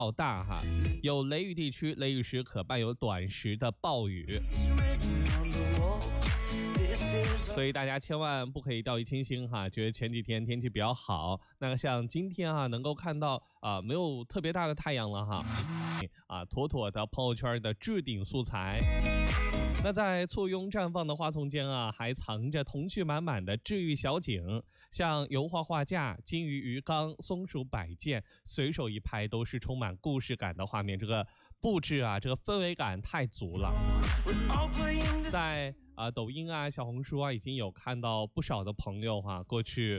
较大哈，有雷雨地区，雷雨时可伴有短时的暴雨。所以大家千万不可以掉以轻心哈，觉得前几天天气比较好，那像今天啊能够看到没有特别大的太阳了哈，妥妥的朋友圈的置顶素材。那在簇拥绽放的花丛间啊，还藏着童趣满满的治愈小景，像油画画架、金鱼鱼缸、松鼠摆件，随手一拍都是充满故事感的画面。这个布置啊，这个氛围感太足了。在抖音啊、小红书啊，已经有看到不少的朋友过去